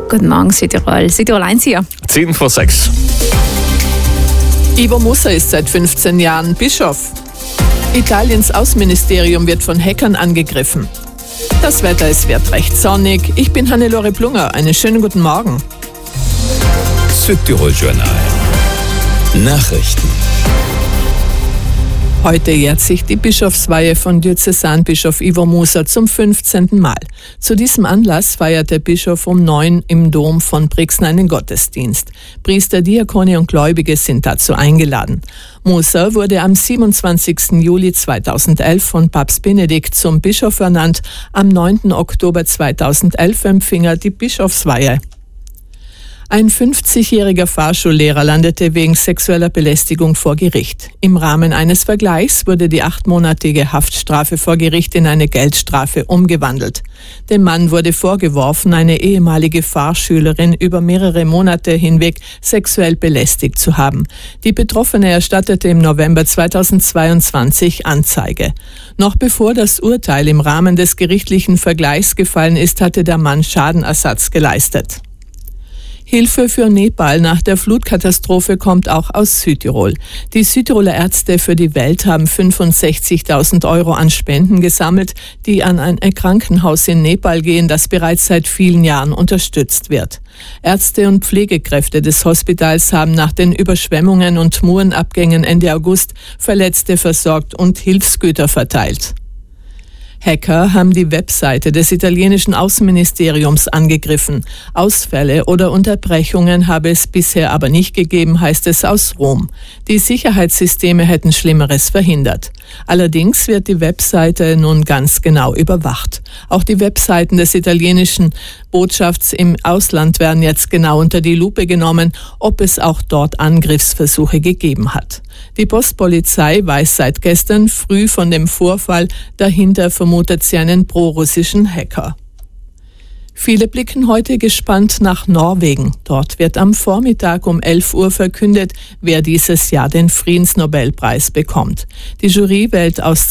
Guten Morgen, Südtirol. Südtirol 1 hier. 10 vor 6. Ivo Musa ist seit 15 Jahren Bischof. Italiens Außenministerium wird von Hackern angegriffen. Das Wetter, es wird recht sonnig. Ich bin Hannelore Plunger. Einen schönen guten Morgen. Südtirol Journal. Nachrichten. Heute jährt sich die Bischofsweihe von Diözesanbischof Ivo Musa zum 15. Mal. Zu diesem Anlass feiert der Bischof um 9 im Dom von Brixen einen Gottesdienst. Priester, Diakone und Gläubige sind dazu eingeladen. Musa wurde am 27. Juli 2011 von Papst Benedikt zum Bischof ernannt. Am 9. Oktober 2011 empfing er die Bischofsweihe. Ein 50-jähriger Fahrschullehrer landete wegen sexueller Belästigung vor Gericht. Im Rahmen eines Vergleichs wurde die 8-monatige Haftstrafe vor Gericht in eine Geldstrafe umgewandelt. Dem Mann wurde vorgeworfen, eine ehemalige Fahrschülerin über mehrere Monate hinweg sexuell belästigt zu haben. Die Betroffene erstattete im November 2022 Anzeige. Noch bevor das Urteil im Rahmen des gerichtlichen Vergleichs gefallen ist, hatte der Mann Schadenersatz geleistet. Hilfe für Nepal nach der Flutkatastrophe kommt auch aus Südtirol. Die Südtiroler Ärzte für die Welt haben 65.000 € an Spenden gesammelt, die an ein Krankenhaus in Nepal gehen, das bereits seit vielen Jahren unterstützt wird. Ärzte und Pflegekräfte des Hospitals haben nach den Überschwemmungen und Murenabgängen Ende August Verletzte versorgt und Hilfsgüter verteilt. Hacker haben die Webseite des italienischen Außenministeriums angegriffen. Ausfälle oder Unterbrechungen habe es bisher aber nicht gegeben, heißt es aus Rom. Die Sicherheitssysteme hätten Schlimmeres verhindert. Allerdings wird die Webseite nun ganz genau überwacht. Auch die Webseiten des italienischen Botschafts im Ausland werden jetzt genau unter die Lupe genommen, ob es auch dort Angriffsversuche gegeben hat. Die Postpolizei weiß seit gestern früh von dem Vorfall, dahinter vermutet sie einen prorussischen Hacker. Viele blicken heute gespannt nach Norwegen. Dort wird am Vormittag um 11 Uhr verkündet, wer dieses Jahr den Friedensnobelpreis bekommt. Die Jury wählt aus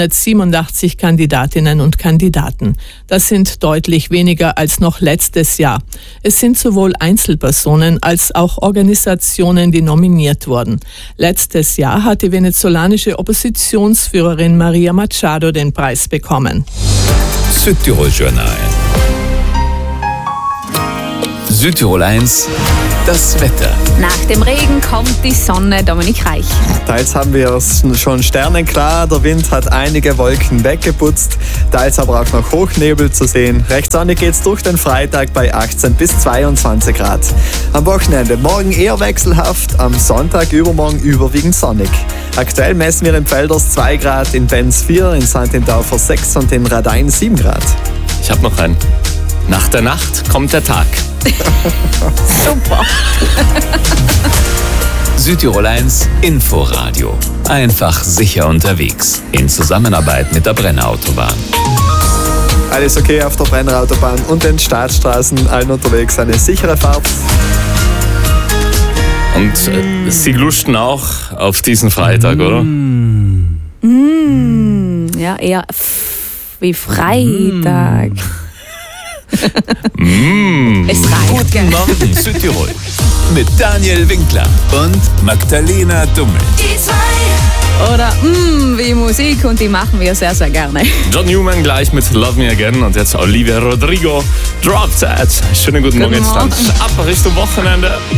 287 Kandidatinnen und Kandidaten. Das sind deutlich weniger als noch letztes Jahr. Es sind sowohl Einzelpersonen als auch Organisationen, die nominiert wurden. Letztes Jahr hat die venezolanische Oppositionsführerin Maria Machado den Preis bekommen. Südtirol Journal. Südtirol 1, das Wetter. Nach dem Regen kommt die Sonne, Dominik Reich. Teils haben wir es schon sternenklar, der Wind hat einige Wolken weggeputzt, teils aber auch noch Hochnebel zu sehen. Recht sonnig geht's durch den Freitag bei 18 bis 22 Grad. Am Wochenende morgen eher wechselhaft, am Sonntag übermorgen überwiegend sonnig. Aktuell messen wir in Pfälders 2 Grad, in Benz 4, in Santindorfer 6 und in Radein 7 Grad. Ich habe noch einen. Nach der Nacht kommt der Tag. Super. Südtirol 1 Inforadio. Einfach sicher unterwegs. In Zusammenarbeit mit der Brennerautobahn. Alles okay auf der Brennerautobahn und den Staatsstraßen, allen unterwegs eine sichere Fahrt. Und Sie lusten auch auf diesen Freitag, oder? Ja, eher wie Freitag. Es reicht, gell? Guten Morgen Südtirol. Mit Daniel Winkler und Magdalena Dummel. Die zwei. Oder wie Musik, und die machen wir sehr, sehr gerne. John Newman gleich mit Love Me Again und jetzt Olivia Rodrigo, Drop That. Schönen guten Morgen jetzt dann. Ab Richtung Wochenende.